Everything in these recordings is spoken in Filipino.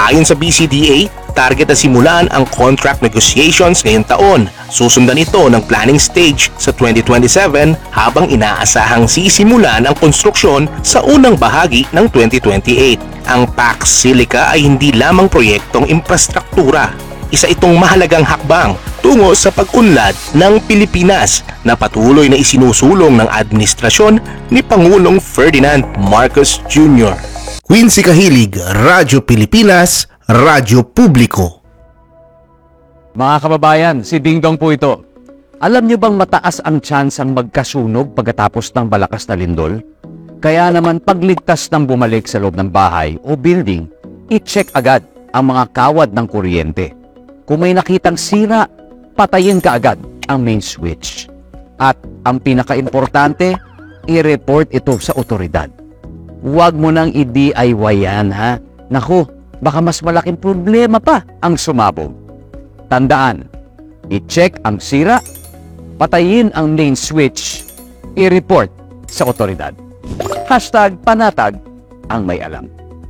Ayon sa BCDA, target na simulan ang contract negotiations ngayong taon. Susundan ito ng planning stage sa 2027 habang inaasahang sisimulan ang konstruksyon sa unang bahagi ng 2028. Ang Pax Silica ay hindi lamang proyektong infrastruktura. Isa itong mahalagang hakbang tungo sa pag-unlad ng Pilipinas na patuloy na isinusulong ng administrasyon ni Pangulong Ferdinand Marcos Jr. Quincy Kahilig, Radyo Pilipinas, Radyo Publiko. Mga kababayan, si Dingdong po ito. Alam niyo bang mataas ang tsansang magkasunog pagkatapos ng malakas na lindol? Kaya naman pagligtas ng bumalik sa loob ng bahay o building, i-check agad ang mga kawad ng kuryente. Kung may nakitang sira, patayin ka agad ang main switch. At ang pinaka-importante, i-report ito sa otoridad. Huwag mo nang i-DIY yan, ha? Naku, baka mas malaking problema pa ang sumabog. Tandaan, i-check ang sira, patayin ang main switch, i-report sa otoridad. #panatag ang may alam.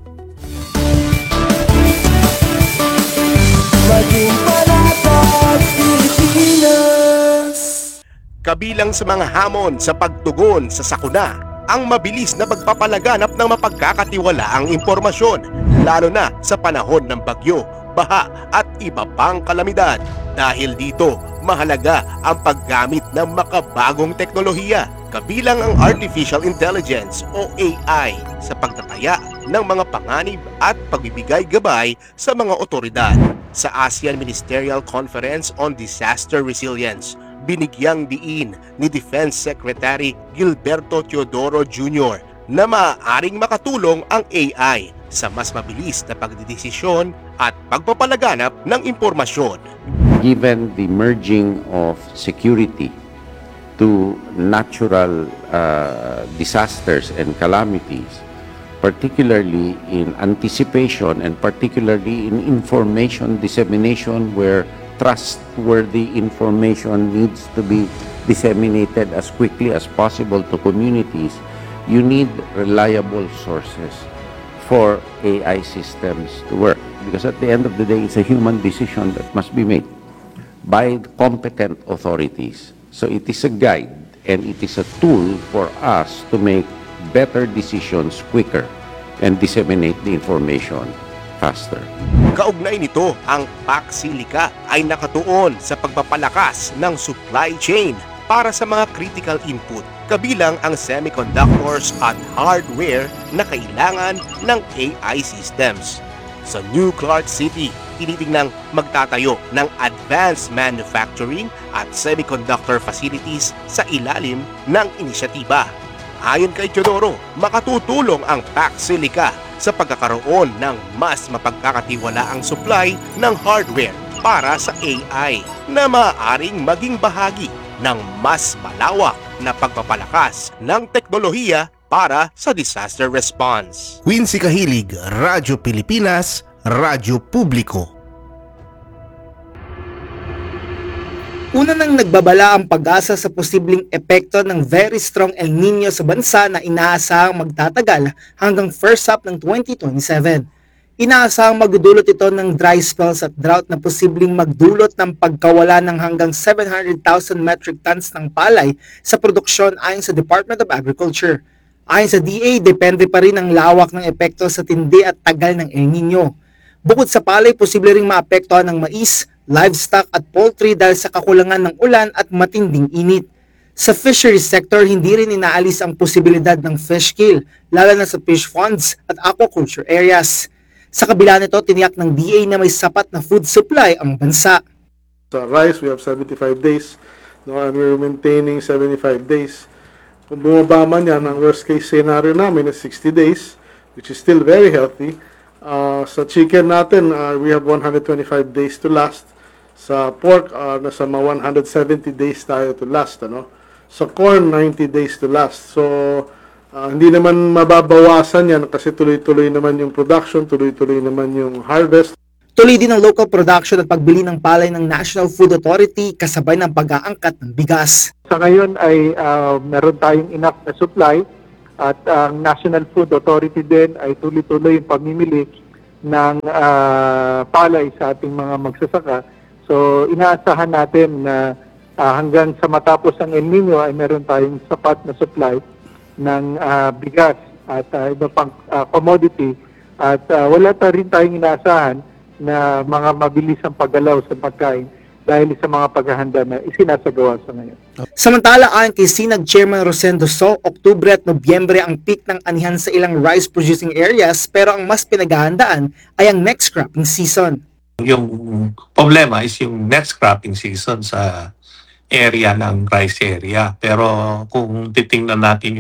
Maging panatag Pilipinas. Kabilang sa mga hamon sa pagtugon sa sakuna, ang mabilis na pagpapalaganap ng mapagkakatiwalaang impormasyon, lalo na sa panahon ng bagyo, baha at iba pang kalamidad. Dahil dito, mahalaga ang paggamit ng makabagong teknolohiya, kabilang ang Artificial Intelligence o AI sa pagtataya ng mga panganib at pagbibigay gabay sa mga otoridad. Sa ASEAN Ministerial Conference on Disaster Resilience, binigyang diin ni Defense Secretary Gilberto Teodoro Jr. na maaaring makatulong ang AI sa mas mabilis na pagdedesisyon at pagpapalaganap ng impormasyon. Given the merging of security to natural disasters and calamities, particularly in anticipation and particularly in information dissemination where trustworthy information needs to be disseminated as quickly as possible to communities, you need reliable sources for AI systems to work. Because at the end of the day, it's a human decision that must be made by competent authorities. So it is a guide and it is a tool for us to make better decisions quicker and disseminate the information faster. Kaugnay nito, ang Pax Silica ay nakatuon sa pagpapalakas ng supply chain para sa mga critical input, kabilang ang semiconductors at hardware na kailangan ng AI systems. Sa New Clark City, tinitingnang magtatayo ng advanced manufacturing at semiconductor facilities sa ilalim ng inisyatiba. Ayon kay Teodoro, makatutulong ang Pax Silica sa pagkakaroon ng mas mapagkakatiwalaang supply ng hardware para sa AI na maaaring maging bahagi ng mas malawak na pagpapalakas ng teknolohiya para sa disaster response. Quincy Kahilig, Radyo Pilipinas, Radyo Publiko. Una nang nagbabala ang pag-asa sa posibleng epekto ng very strong El Nino sa bansa na inaasahang magtatagal hanggang first half ng 2027. Inaasahang magdudulot ito ng dry spells at drought na posibleng magdulot ng pagkawala ng hanggang 700,000 metric tons ng palay sa produksyon ayon sa Department of Agriculture. Ayon sa DA, depende pa rin ang lawak ng epekto sa tindi at tagal ng El Nino. Bukod sa palay, posible ring maapektuhan ng mais, livestock at poultry dahil sa kakulangan ng ulan at matinding init. Sa fisheries sector, hindi rin inaalis ang posibilidad ng fish kill, lalo na sa fish ponds at aquaculture areas. Sa kabila nito, tiniyak ng DA na may sapat na food supply ang bansa. Sa rice, we have 75 days, no, and we're maintaining 75 days. Kung bumaba man yan, ang worst case scenario namin is 60 days, which is still very healthy. Sa chicken natin, we have 125 days to last. Sa pork, nasa mga 170 days tayo to last. Ano? Sa corn, 90 days to last. So, hindi naman mababawasan yan kasi tuloy-tuloy naman yung production, tuloy-tuloy naman yung harvest. Tuloy din ang local production at pagbili ng palay ng National Food Authority kasabay ng pag-aangkat ng bigas. Sa ngayon ay meron tayong enough na supply at ang National Food Authority din ay tuloy-tuloy yung pamimili ng palay sa ating mga magsasaka. So inaasahan natin na hanggang sa matapos ang El Nino ay meron tayong sapat na supply ng bigas at iba pang commodity at wala rin tayong inaasahan na mga mabilis ang paggalaw sa pagkain dahil sa mga paghahanda na isinasagawa sa ngayon. Samantala, ayon kay Sinag Chairman Rosendo So, Oktubre at Nobyembre ang peak ng anihan sa ilang rice-producing areas pero ang mas pinaghahandaan ay ang next cropping season. Yung problema is yung next cropping season sa area ng rice area. Pero kung titingnan natin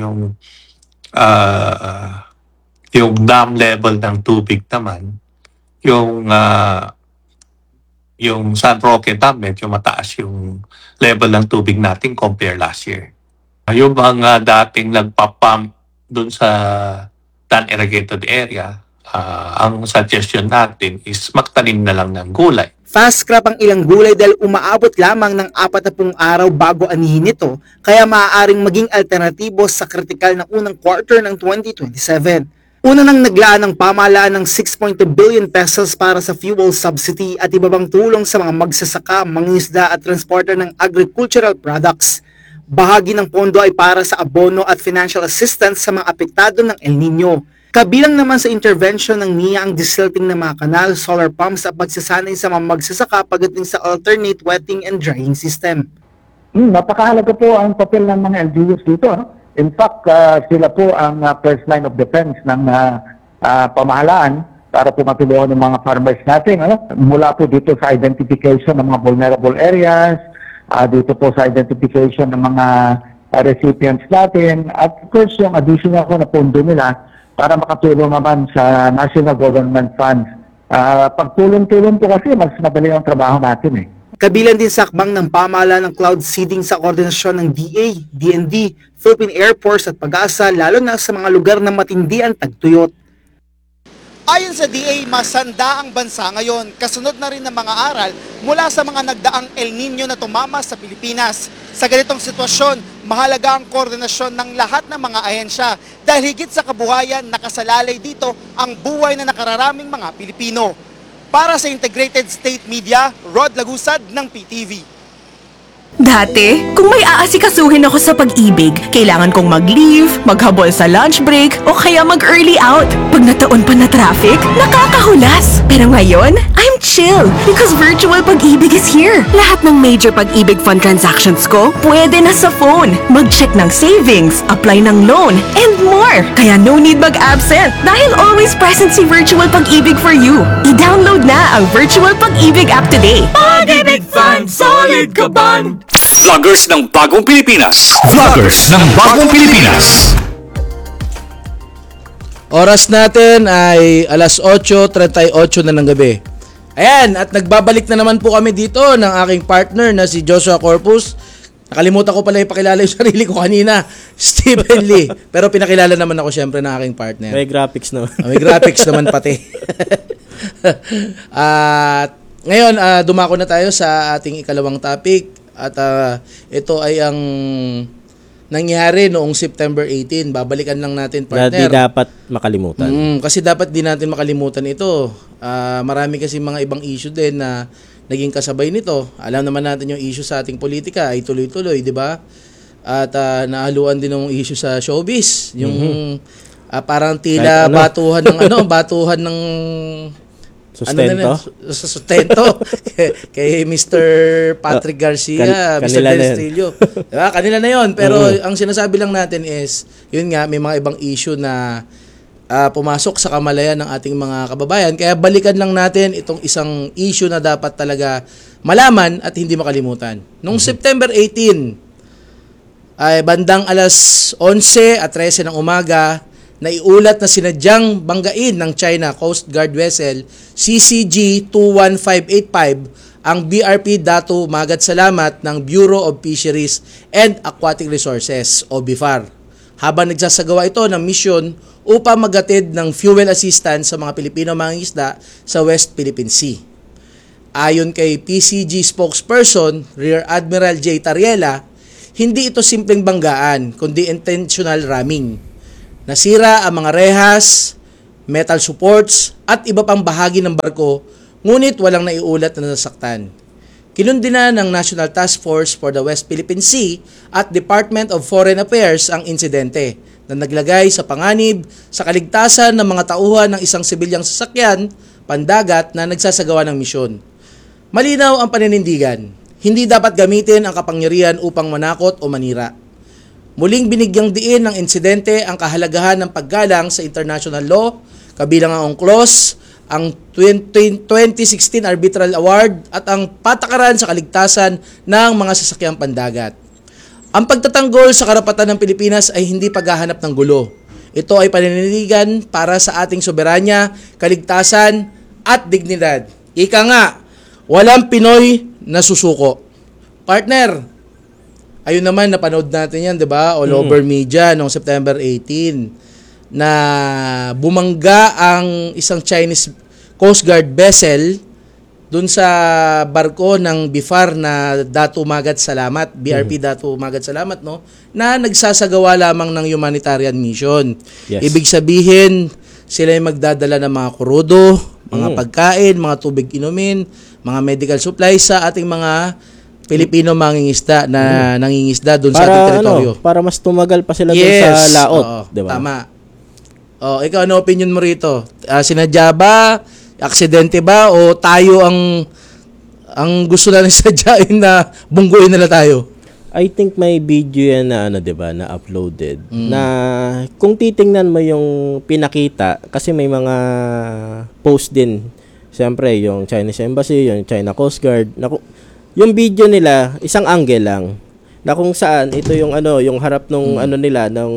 yung dam level ng tubig naman, yung San Roque Dam, medyo mataas yung level ng tubig natin compare last year. Yung mga dating nagpapump dun sa non-irrigated area, ang suggestion natin is magtanim na lang ng gulay. Fast crop ang ilang gulay dahil umaabot lamang ng 40 araw bago anihin ito, kaya maaaring maging alternatibo sa kritikal na unang quarter ng 2027. Una nang naglaan ng pamahalaan ng 6.2 billion pesos para sa fuel subsidy at iba pang tulong sa mga magsasaka, mangingisda at transporter ng agricultural products. Bahagi ng pondo ay para sa abono at financial assistance sa mga apektado ng El Nino. Kabilang naman sa intervention ng NIA ang desilting ng mga kanal, solar pumps at pagsasanay sa mga magsasaka pagdating sa alternate wetting and drying system. Napakahalaga po ang papel ng mga LGUs dito. No? In fact, sila po ang first line of defense ng pamahalaan para po matulungan ng mga farmers natin. Ano? Mula po dito sa identification ng mga vulnerable areas, dito po sa identification ng mga recipients natin, at of course yung additional po na pondo nila para makatulong naman sa national government funds. Pagtulong-tulong po kasi mas madali ang trabaho natin eh. Kabilang din sa akbang ng pamahalaan ng cloud seeding sa koordinasyon ng DA, DND, Philippine Air Force at Pag-asa lalo na sa mga lugar na matindi ang tagtuyot. Ayon sa DA, masanda ang bansa ngayon, kasunod na rin ng mga aral mula sa mga nagdaang El Nino na tumama sa Pilipinas. Sa ganitong sitwasyon, mahalaga ang koordinasyon ng lahat ng mga ahensya dahil higit sa kabuhayan, nakasalalay dito ang buhay na nakararaming mga Pilipino. Para sa Integrated State Media, Rod Lagusad ng PTV. Dati, kung may aasikasuhin ako sa pag-ibig, kailangan kong mag-leave, maghabol sa lunch break, o kaya mag-early out. Pag nataon pa na traffic, nakakahulas. Pero ngayon, I'm chill because virtual pag-ibig is here. Lahat ng major pag-ibig fund transactions ko, pwede na sa phone. Mag-check ng savings, apply ng loan, and more. Kaya no need mag-absent dahil always present si virtual pag-ibig for you. I-download na ang virtual pag-ibig app today. Pag-ibig Fund, solid ka ban! Vloggers ng Bagong Pilipinas. Vloggers ng Bagong Pilipinas. Oras natin ay alas 8:38 na ng gabi. Ayan, at nagbabalik na naman po kami dito ng aking partner na si Joshua Corpus. Nakalimutan ko pala ipakilala yung sarili ko kanina, Stephen Lee. Pero pinakilala naman ako syempre ng aking partner. May graphics naman. May graphics naman pati. At ngayon, dumako na tayo sa ating ikalawang topic. At ito ay ang nangyari noong September 18. Babalikan lang natin, partner. Hindi dapat makalimutan. Kasi dapat din natin makalimutan ito. Marami kasi mga ibang issue din na naging kasabay nito. Alam naman natin yung issue sa ating politika ay tuloy-tuloy, di ba? At nahaluan din ng issue sa showbiz. Yung parang tila batuhan ng batuhan ng sustento? Sa sustento kay Mr. Patrick Garcia, Mr. Delestillo. Diba? Kanila na yon. Pero ang sinasabi lang natin is, yun nga, may mga ibang issue na pumasok sa kamalayan ng ating mga kababayan. Kaya balikan lang natin itong isang issue na dapat talaga malaman at hindi makalimutan. Noong September 18, ay bandang alas 11 at 13 ng umaga, naiulat na sinadyang banggain ng China Coast Guard vessel CCG-21585 ang BRP Datu Magad Salamat ng Bureau of Fisheries and Aquatic Resources o BIFAR habang nagsasagawa ito ng misyon upang maghatid ng fuel assistance sa mga Pilipino mangingisda sa West Philippine Sea. Ayon kay PCG spokesperson Rear Admiral J. Tariela, hindi ito simpleng banggaan kundi intentional ramming. Nasira ang mga rehas, metal supports at iba pang bahagi ng barko, ngunit walang naiulat na nasaktan. Kinundi na ng National Task Force for the West Philippine Sea at Department of Foreign Affairs ang insidente na naglagay sa panganib sa kaligtasan ng mga tauhan ng isang sibilyang sasakyan pandagat na nagsasagawa ng misyon. Malinaw ang paninindigan, hindi dapat gamitin ang kapangyarihan upang manakot o manira. Muling binigyang diin ng insidente ang kahalagahan ng paggalang sa international law, kabilang ang UNCLOS, ang 2016 Arbitral Award at ang patakaran sa kaligtasan ng mga sasakyang pandagat. Ang pagtatanggol sa karapatan ng Pilipinas ay hindi paghahanap ng gulo. Ito ay paninindigan para sa ating soberanya, kaligtasan at dignidad. Ika nga, walang Pinoy na susuko. Partner, ayun naman, napanood natin yan, di ba? All over media noong September 18 na bumangga ang isang Chinese Coast Guard vessel dun sa barko ng BIFAR na Datu Magat Salamat, BRP Datu Magat Salamat, no? Na nagsasagawa lamang ng humanitarian mission. Yes. Ibig sabihin, sila ay magdadala ng mga kurudo, mga pagkain, mga tubig inumin, mga medical supplies sa ating mga Pilipino mangingisda na nangingisda doon sa ating teritoryo. Para mas tumagal pa sila doon sa laot, di ba? Tama. Ikaw, ano opinion mo rito? Sinadya ba? Aksidente ba? O tayo ang gusto na sadyain na bungguin nila tayo? I think may video yan na di ba, na uploaded. Na kung titingnan mo yung pinakita, kasi may mga post din. Siyempre, yung Chinese Embassy, yung China Coast Guard. Yung video nila, isang angle lang. Na kung saan, ito yung yung harap nung nila, ng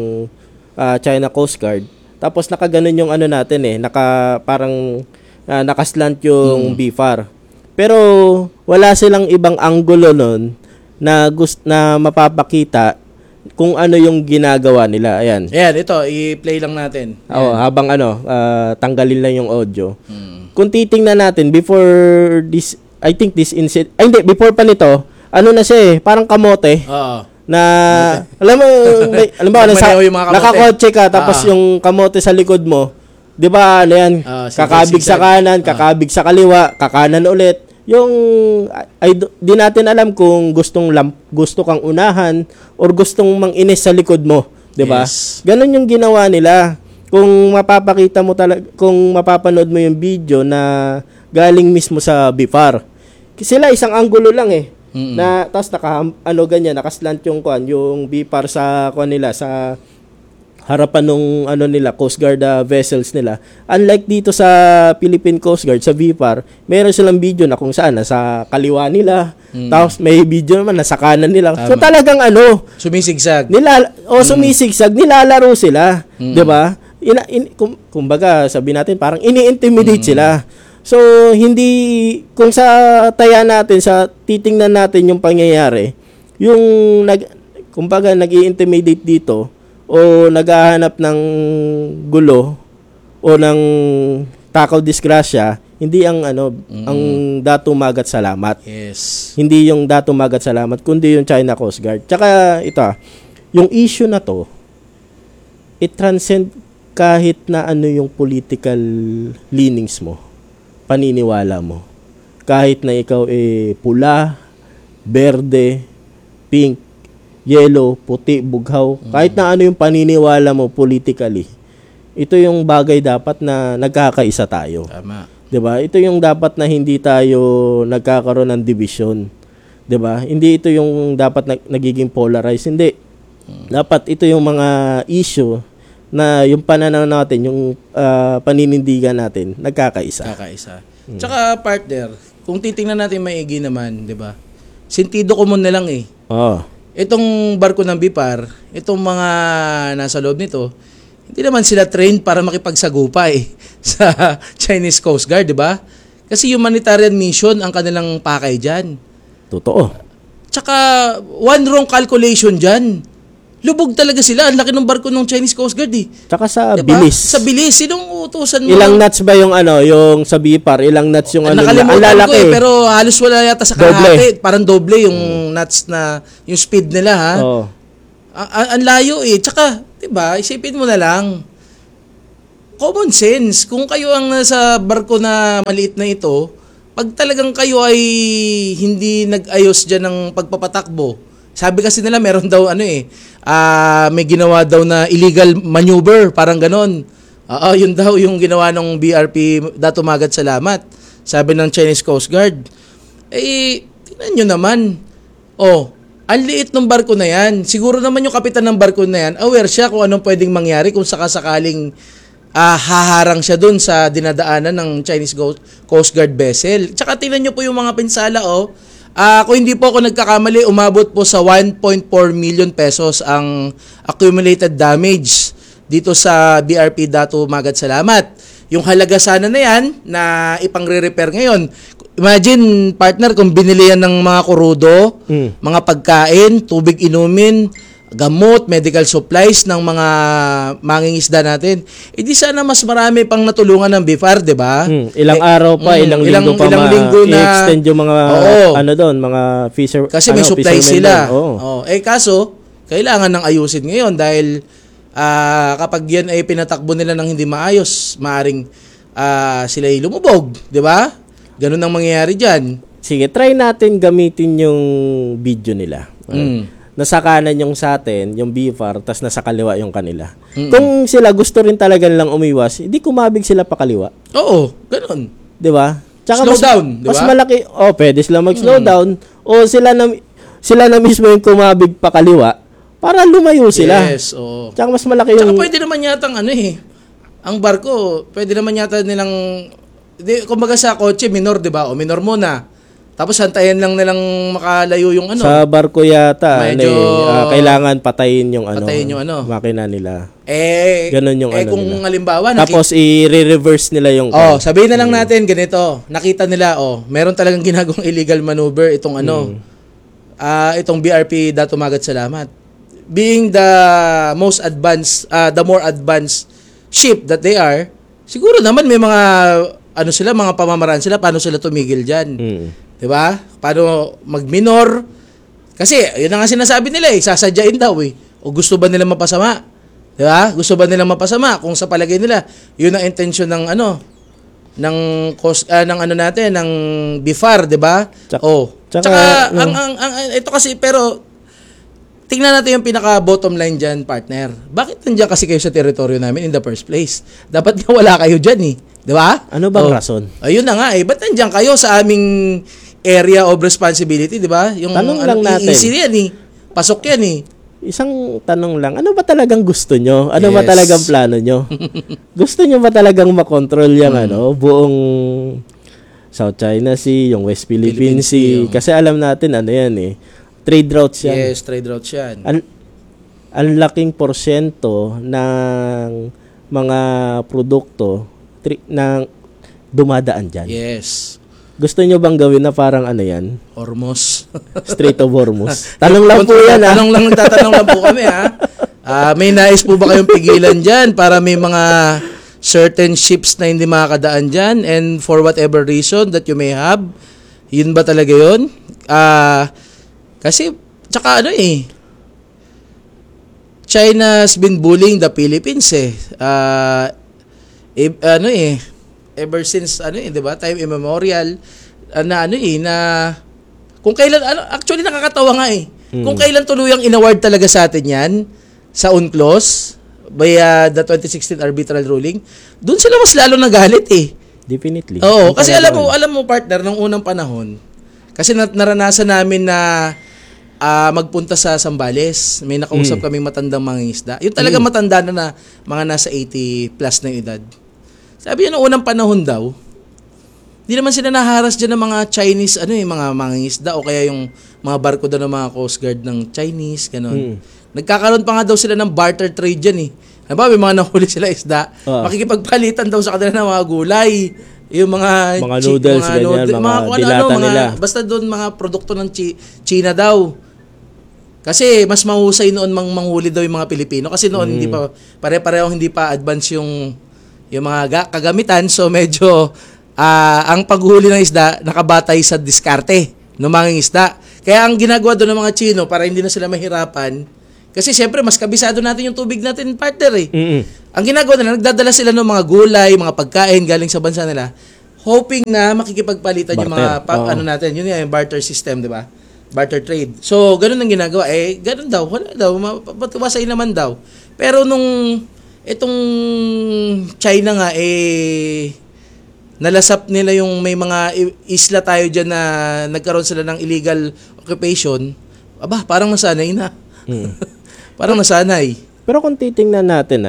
China Coast Guard. Tapos nakaganon yung natin parang nakaslant yung BIFAR. Pero wala silang ibang angulo nun na mapapakita kung ano yung ginagawa nila. Ayan. Ayan, ito, i-play lang natin. Habang tanggalin lang yung audio. Kung titingnan natin, before this, I think this incident, before pa nito, na siya parang kamote. Oo. Na, alam mo, nakakotse ka, tapos yung kamote sa likod mo, di ba, kakabig sa kanan, kakabig sa kaliwa, kakanan ulit. Yung, di natin alam kung gusto kang unahan, or gustong manginis sa likod mo, di ba? Yes. Ganon yung ginawa nila. Kung mapapakita mo talaga, kung mapapanood mo yung video na galing mismo sa BIFAR, sila isang anggulo lang na tapos nakaslant yung BIFAR sa nila sa harapan nung nila Coast Guard vessels nila. Unlike dito sa Philippine Coast Guard sa BIFAR, meron silang video na kung saan nasa kaliwa nila, tapos may video naman nasa kanan nila. So talagang sumisigsag. Sumisigsag, nilalaro sila, 'di ba? Kumbaga, sabi natin parang ini-intimidate sila. So, hindi, kung sa taya natin, sa titingnan natin yung pangyayari, yung, kumbaga, nag-i-intimidate dito, o naghahanap ng gulo, o ng takaw disgrasya, hindi ang, ang Datu Magat Salamat. Yes. Hindi yung Datu Magat Salamat, kundi yung China Coast Guard. Tsaka, ito, yung issue na to, it transcend kahit na yung political leanings mo, paniniwala mo. Kahit na ikaw pula, berde, pink, yellow, puti, bughaw, kahit na yung paniniwala mo politically, ito yung bagay dapat na nagkakaisa tayo. Tama. 'Di ba? Ito yung dapat na hindi tayo nagkakaroon ng division. 'Di ba? Hindi ito yung dapat nagiging polarized, hindi. Dapat ito yung mga issue na yung pananaw natin, yung paninindigan natin, nagkakaisa. Tsaka, partner, kung titingnan natin maigi naman, di ba? Sentido common na lang Itong barko ng BIFAR, itong mga nasa loob nito, hindi naman sila trained para makipagsagupa sa Chinese Coast Guard, di ba? Kasi humanitarian mission ang kanilang pakay dyan. Totoo. Tsaka, one wrong calculation dyan. Lubog talaga sila. Ang laki ng barko ng Chinese Coast Guard Tsaka sa bilis. Sa bilis. Sinong utusan mo? Ilang knots ba yung yung sa BIFAR? Ilang knots yung nakalimutan ko pero halos wala yata sa kalahati. Parang doble yung knots na, yung speed nila Ang layo Tsaka, diba, isipin mo na lang. common sense. Kung kayo ang nasa barko na maliit na ito, pag talagang kayo ay hindi nag-ayos dyan ng pagpapatakbo, sabi kasi nila meron daw may ginawa daw na illegal maneuver, parang ganon. Yun daw yung ginawa ng BRP Dato Magat Salamat. Sabi ng Chinese Coast Guard. Tingnan nyo naman. Ang liit ng barko na yan. Siguro naman yung kapitan ng barko na yan, aware siya kung anong pwedeng mangyari kung sakasakaling haharang siya dun sa dinadaanan ng Chinese Coast Guard vessel. Tsaka tingnan nyo po yung mga pinsala, kung hindi po ako nagkakamali, umabot po sa 1.4 million pesos ang accumulated damage dito sa BRP Dato Magat Salamat. Yung halaga sana na yan na ipangre-repair ngayon. Imagine, partner, kung binili yan ng mga kurudo, mga pagkain, tubig inumin, gamot, medical supplies ng mga mangingisda natin, di sana mas marami pang natulungan ng BIFAR, di ba? Ilang araw pa, ilang linggo na i-extend yung mga mga fisher. Kasi may supply sila. Kaso, kailangan nang ayusin ngayon dahil kapag yan ay pinatakbo nila ng hindi maayos, maaring sila ay lumubog, di ba? Ganun ang mangyayari dyan. Sige, try natin gamitin yung video nila. Nasa kanan yung sa atin, yung BFAR, tas nasa kaliwa yung kanila. Kung sila gusto rin talaga lang umiwas, hindi kumabig sila pa kaliwa. Oo, ganun. Di ba? Slow down, di ba? Mas malaki, pwede sila mag-slow down, o sila na mismo yung kumabig pa kaliwa, para lumayo sila. Yes, oo. Tsaka mas malaki yung... Tsaka pwede naman yata ang barko, pwede naman yata nilang, kumbaga sa kotse, minor, di ba? O minor muna. Tapos hantayan lang nilang makalayo yung Sa barko yata, medyo, kailangan patayin yung makina nila. Ganun yung kung nila. halimbawa, tapos i-reverse nila yung... sabihin na lang natin, ganito, nakita nila, meron talagang ginagawang illegal maneuver itong itong BRP Dato Magat Salamat. Being the most advanced, the more advanced ship that they are, siguro naman may mga mga pamamaraan sila paano sila tumigil diyan. 'Di ba? Paano mag-minor? Kasi yun ang sinasabi nila sasadyain daw O gusto ba nila mapasama? 'Di ba? Gusto ba nila mapasama kung sa palagay nila yun ang intention ng ng BIFAR, 'di ba? Tsaka ito kasi pero tingnan natin yung pinaka-bottom line dyan, partner. Bakit nandiyan kasi kayo sa teritoryo namin in the first place? Dapat nga wala kayo dyan Di ba? Ano bang rason? Ayun na nga Ba't nandiyan kayo sa aming area of responsibility, di ba? Yung tanong lang natin. Easy yan Pasok yan Isang tanong lang. Ano ba talagang gusto nyo? Ano ba talagang plano nyo? Gusto nyo ba talagang makontrol yung buong South China Sea, yung West Philippine Sea? Kasi alam natin yan trade routes yan. Yes, trade routes yan. Ang laking porsyento ng mga produkto na dumadaan dyan. Yes. Gusto nyo bang gawin na parang yan? Hormuz. Strait of Hormuz. Tanong lang po yan Tatanong lang po kami may nais po ba kayong pigilan dyan para may mga certain ships na hindi makakadaan dyan and for whatever reason that you may have? Yun ba talaga yun? Kasi, tsaka China's been bullying the Philippines ever since di ba? Time immemorial na kung kailan actually nakakatawa nga Kung kailan tuluyang inaward talaga sa atin 'yan sa UNCLOS by the 2016 arbitral ruling, doon sila mas lalo nagalit Definitely. Oo, kasi alam mo partner nung unang panahon kasi naranasan namin na magpunta sa Zambales. May nakausap kaming matandang mangingisda. Yung talaga matanda na mga nasa 80 plus na edad. Sabi niya, noong unang panahon daw, di naman sila naharas dyan ng mga Chinese, mga mangingisda o kaya yung mga barko daw ng mga Coast Guard ng Chinese, gano'n. Nagkakaroon pa nga daw sila ng barter trade dyan Halimbawa, may mga nahuli sila isda. Makikipagpalitan daw sa kanila ng mga gulay. Yung mga noodles, mga dilata nila. Basta doon mga produkto ng China daw. Kasi mas mahusay noon manghuli daw yung mga Pilipino. Kasi noon hindi pa, pare-parehong hindi pa advance yung mga kagamitan. So medyo ang paghuli ng isda nakabatay sa diskarte ng mga isda. Kaya ang ginagawa doon ng mga Chino para hindi na sila mahirapan, Kasi siyempre, mas kabisado natin yung tubig natin, partner eh. Ang ginagawa nila, nagdadala sila ng mga gulay, mga pagkain galing sa bansa nila, hoping na makikipagpalitan yung mga ano natin. Yun yung barter system, di ba? Barter trade. So, ganun ang ginagawa. Ganun daw. Wala daw. Matiwasay naman daw. Pero nung itong China nga, nalasap nila yung may mga isla tayo dyan na nagkaroon sila ng illegal occupation, parang nasanay na. Parang nasanay. Pero kung titingnan natin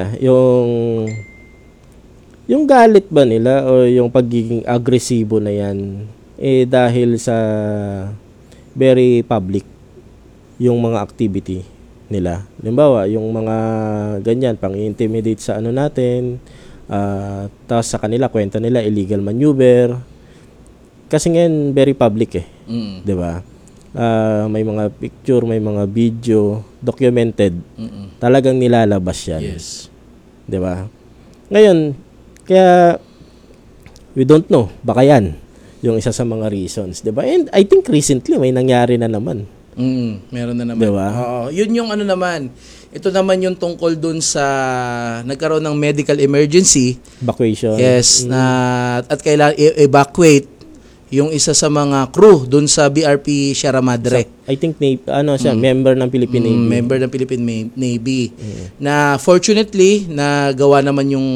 yung galit ba nila o yung pagiging agresibo na yan dahil sa very public yung mga activity nila. Halimbawa, yung mga ganyan pang-intimidate sa ano natin, tapos sa kanila kwento nila illegal maneuver. Kasi ngayon very public 'di ba? May mga picture, may mga video, documented. Talagang nilalabas yan. Yes. 'Di ba? Ngayon, kaya we don't know, baka yan yung isa sa mga reasons, 'di ba? And I think recently may nangyari na naman. Meron na naman. 'Di ba? Yun yung ano naman. Ito naman yung tungkol dun sa nagkaroon ng medical emergency. Evacuation. Yes, at kailangan evacuate yung isa sa mga crew dun sa BRP Sierra Madre. I think member ng Philippine Navy. Member ng Philippine Navy. Na fortunately nagawa naman yung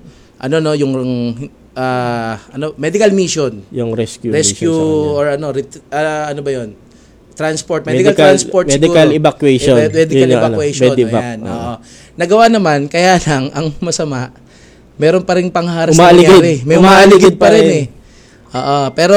medical mission. Yung rescue or ano ba 'yon? Medical transport medical siguro. Evacuation. Medical evacuation. Ayan. Nagawa naman, kaya lang, ang masama, meron pa rin pangharas na nangyari. May umaaligid pa rin pero,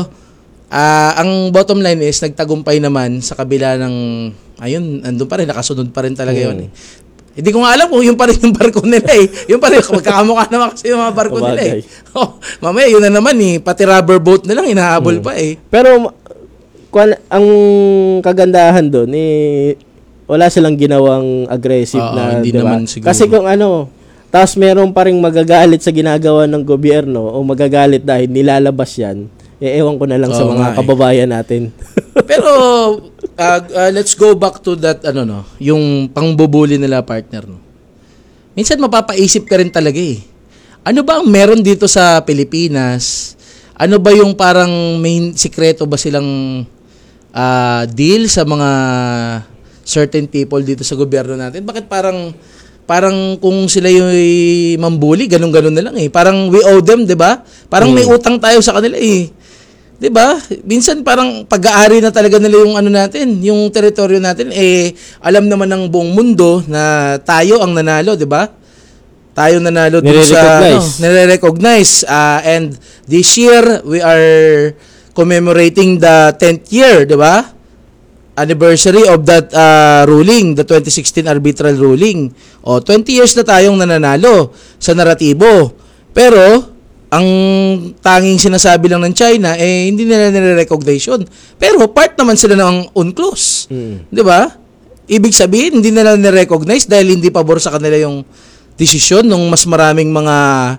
ang bottom line is, nagtagumpay naman sa kabila ng, andun pa rin, nakasunod pa rin talaga yun. Hindi ko nga alam kung yun pa rin yung barko nila Yun pa rin, magkakamukha naman kasi yung mga barko nila mamaya, yun na naman pati rubber boat na lang, inahabol pa Pero, ang kagandahan doon wala silang ginawang aggressive na, hindi diba? Naman siguro. Kasi kung tapos meron pa ring magagalit sa ginagawa ng gobyerno o magagalit dahil nilalabas yan, ewan ko na lang sa mga kababayan natin. Pero let's go back to that yung pangbubuli nila, partner Minsan mapapaisip ka rin talaga Ano ba ang meron dito sa Pilipinas? Ano ba yung parang may sikreto ba silang deal sa mga certain people dito sa gobyerno natin? Bakit parang kung sila yung mambuli, ganun-ganun na lang Parang we owe them, 'di ba? Parang may utang tayo sa kanila 'Di ba? Minsan parang pag-aari na talaga nila yung natin, yung teritoryo natin alam naman ng buong mundo na tayo ang nanalo, 'di ba? Tayo nanalo dun sa nire-recognize and this year we are commemorating the 10th year, 'di ba? Anniversary of that ruling, the 2016 arbitral ruling. 20 years na tayong nananalo sa naratibo. Pero ang tanging sinasabi lang ng China hindi nila nire-recognize. Pero part naman sila ng UNCLOS. 'Di ba? Ibig sabihin hindi nila nire-recognize dahil hindi pabor sa kanila yung desisyon ng mas maraming mga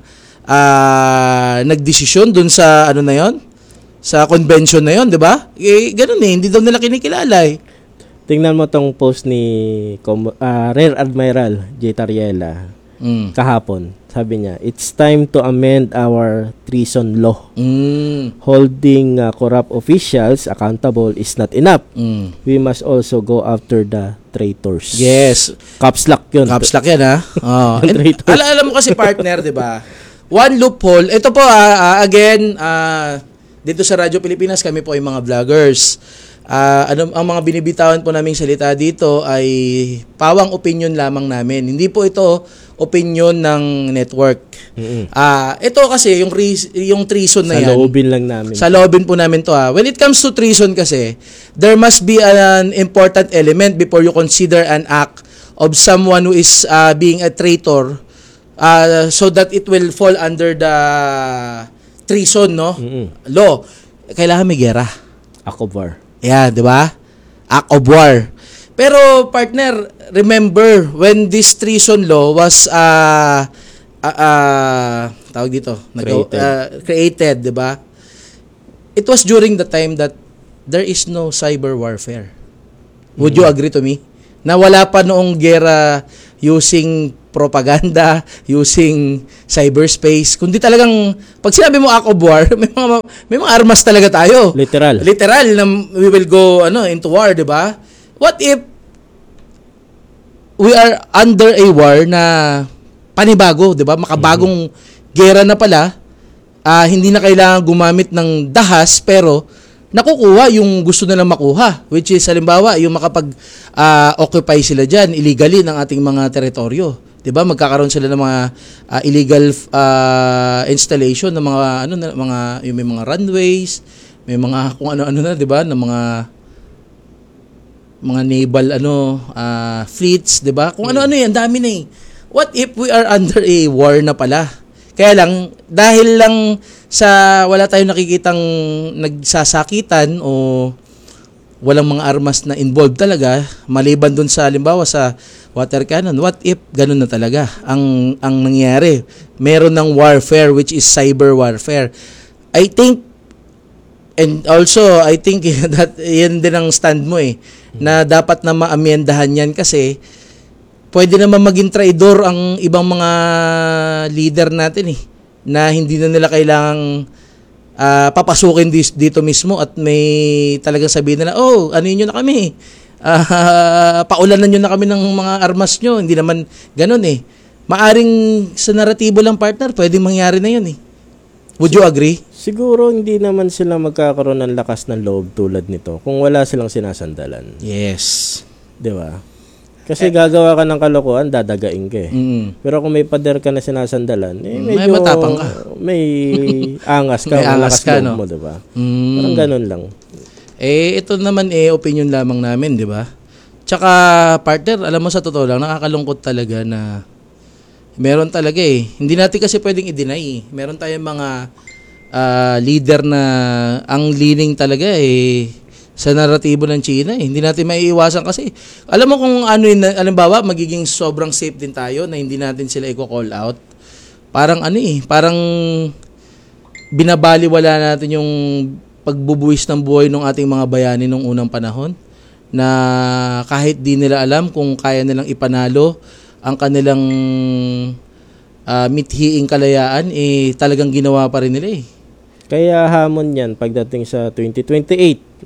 nagdesisyon dun sa na yon, sa convention na yon, 'di ba? Ganoon hindi daw nila kinikilala Tingnan mo tong post ni Rear Admiral J. Tariela kahapon. Sabi niya, it's time to amend our treason law. Holding corrupt officials accountable is not enough. We must also go after the traitors. Yes. Caps lock yun. Caps lock yan alam mo kasi, partner, di ba? One loophole. Ito po, again, dito sa Radyo Pilipinas, kami po ay mga vloggers. Ang mga binibitawan po naming salita dito ay pawang opinion lamang namin. Hindi po ito opinion ng network. Ito kasi yung treason na yan. Sa loobin lang namin. Sa loobin po namin to When it comes to treason kasi, there must be an important element before you consider an act of someone who is being a traitor so that it will fall under the treason law. Kailangan may gera. Act of war. Yeah, di ba? Act of war. Pero partner, remember when this treason law was tawag dito, created, di ba? It was during the time that there is no cyber warfare. Would you agree to me? na wala pa noong gera using propaganda, using cyberspace, kundi talagang pag sinabi mo act of war, may mga armas talaga tayo. Literal Na we will go into war, 'di ba? What if we are under a war na panibago, 'di ba? Makabagong gera na pala. Hindi na kailangan gumamit ng dahas pero nakukuha yung gusto nilang makuha, which is halimbawa yung makapag-occupy sila diyan illegally ng ating mga teritoryo. 'Di ba? Magkakaroon sila ng mga illegal installation ng mga yung may mga runways, may mga kung ano-ano na, 'di ba? Ng mga naval fleets, 'di ba? Kung ano-ano 'yan, dami na eh. What if we are under a war na pala? Kaya lang dahil lang sa wala tayong nakikitang nagsasakitan o walang mga armas na involved talaga, maliban dun sa halimbawa sa water cannon, what if ganun na talaga ang nangyayari? Meron ng warfare which is cyber warfare. I think that yan din ang stand mo na dapat na maamyendahan yan kasi pwede naman maging traidor ang ibang mga leader natin na hindi na nila kailangang papasukin dito mismo at may talagang sabihin nila, ano nyo na kami? Paulanan nyo na kami ng mga armas nyo. Hindi naman ganun Maaring sa naratibo lang, partner, pwedeng mangyari na yun Would you agree? Siguro hindi naman sila magkakaroon ng lakas ng loob tulad nito kung wala silang sinasandalan. Yes. 'Di ba? Kasi gagawa ka ng kalokohan, dadagain ka Pero kung may pader ka na sinasandalan, medyo may matapang ka. May angas ka, may angas ka, no? mo, 'di ba? Parang ganun lang. Ito naman opinion lamang namin, 'di ba? Tsaka partner, alam mo sa totoo lang, nakakalungkot talaga na meron talaga Hindi natin kasi pwedeng i-deny. Meron tayong mga leader na ang leaning talaga sa naratibo ng China Hindi natin maiiwasan kasi alam mo kung halimbawa magiging sobrang safe din tayo na hindi natin sila i-call out. Parang parang binabaliwala natin yung pagbubuwis ng buhay ng ating mga bayani nung unang panahon na kahit di nila alam kung kaya nilang ipanalo ang kanilang mithiing kalayaan talagang ginawa pa rin nila Kaya hamon yan pagdating sa 2028.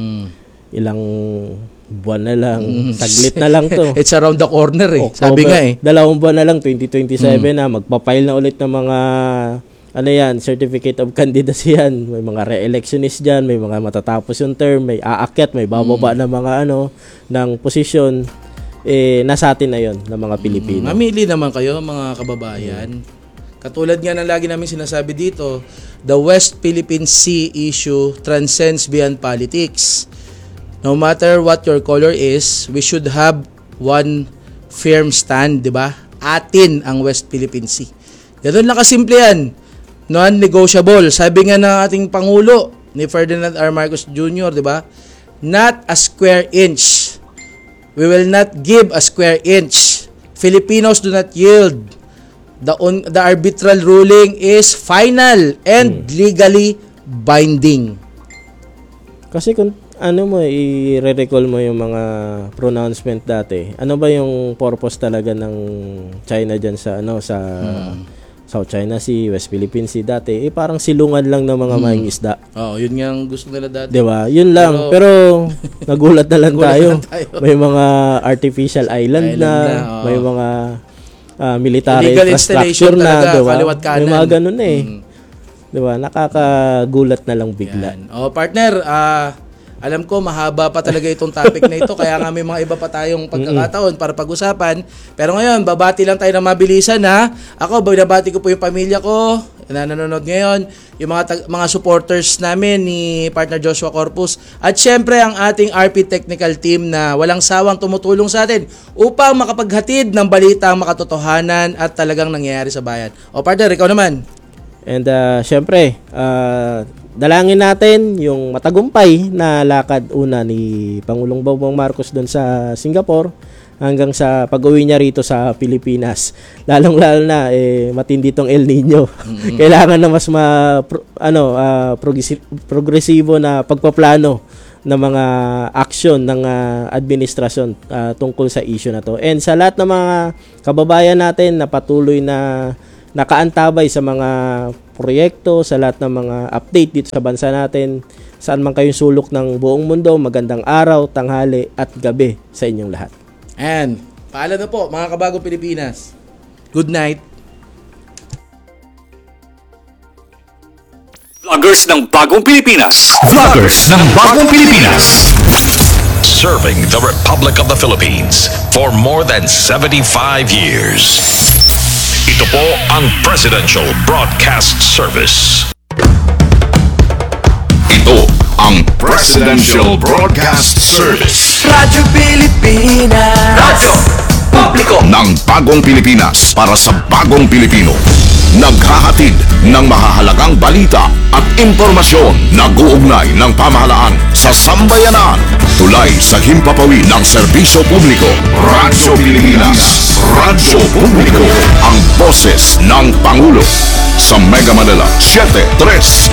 Ilang buwan na lang, saglit na lang to. It's around the corner Sabi nga 2 buwan na lang, 2027 na, magpapile na ulit ng mga certificate of candidacy yan. May mga re-electionist dyan, may mga matatapos yung term, may aakyat, may bababa na mga ng posisyon. Nasa atin na yon ng mga Pilipino. Mamili naman kayo mga kababayan. Katulad nga ng lagi namin sinasabi dito, the West Philippine Sea issue transcends beyond politics. No matter what your color is, we should have one firm stand, 'di ba? Atin ang West Philippine Sea. Ganun lang kasimple yan. Non-negotiable. Sabi nga ng ating Pangulo ni Ferdinand R. Marcos Jr., 'di ba? Not a square inch. We will not give a square inch. Filipinos do not yield. The arbitral ruling is final and legally binding. Kasi kung i-recall mo yung mga pronouncement dati, ano ba yung purpose talaga ng China dyan sa South China Sea, West Philippine Sea dati? Parang silungan lang ng mga maing isda. Yun nga ang gusto nila dati. Diba? Yun lang. Pero nagulat na lang tayo. May mga artificial island na. May mga military infrastructure na, diba? May mga ganun diba? Nakakagulat na lang bigla. Partner, alam ko mahaba pa talaga itong topic na ito, kaya nga may mga iba pa tayong pagkakataon para pag-usapan. Pero ngayon, babati lang tayo ng mabilisan Ako, binabati ko po yung pamilya ko na nanonood ngayon, yung mga supporters namin ni partner Joshua Corpus, at syempre ang ating RP technical team na walang sawang tumutulong sa atin upang makapaghatid ng balita makatotohanan at talagang nangyayari sa bayan. Partner, ikaw naman. And syempre, dalangin natin yung matagumpay na lakad una ni Pangulong Bongbong Marcos doon sa Singapore hanggang sa pag-uwi niya rito sa Pilipinas. Lalong-lalo na matindi tong El Nino. Kailangan na mas progresibo na pagpaplano mga action ng administrasyon tungkol sa issue na to. And sa lahat ng mga kababayan natin na patuloy na nakaantabay sa mga proyekto, sa lahat ng mga update dito sa bansa natin, saan man kayong sulok ng buong mundo, magandang araw, tanghali at gabi sa inyong lahat. And paalam na po mga kabagong Pilipinas. Good night. Vloggers ng Bagong Pilipinas. Vloggers ng Bagong Pilipinas. Serving the Republic of the Philippines for more than 75 years. Ito po ang Presidential Broadcast Service. Ito ang Presidential Broadcast Service. Radyo Pilipinas. Radyo Publiko ng Bagong Pilipinas para sa Bagong Pilipino. Naghahatid ng mahahalagang balita at impormasyon na guugnay ng pamahalaan sa sambayanan. Tulay sa himpapawid ng serbisyo publiko. Radyo Pilipinas. Radyo Publiko. Ang boses ng Pangulo. Sa Mega Manila, 7-3.